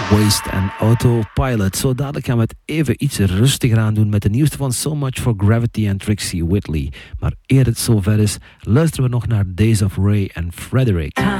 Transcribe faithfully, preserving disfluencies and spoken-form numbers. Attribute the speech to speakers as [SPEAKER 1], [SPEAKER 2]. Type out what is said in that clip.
[SPEAKER 1] Waste en Autopilot. Zo dadelijk gaan we het even iets rustiger aan doen met de nieuwste van So Much for Gravity en Trixie Whitley. Maar eer het zover is, luisteren we nog naar Days of Ray en Frederick.